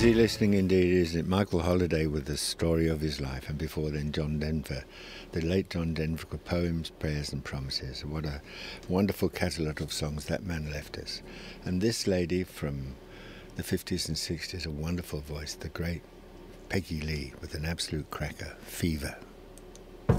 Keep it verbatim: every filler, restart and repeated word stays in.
Easy listening indeed, isn't it? Michael Holiday with the story of his life, and before then John Denver, the late John Denver, with Poems, Prayers and Promises. What a wonderful catalogue of songs that man left us. And this lady from the fifties and sixties, a wonderful voice, the great Peggy Lee, with an absolute cracker, Fever.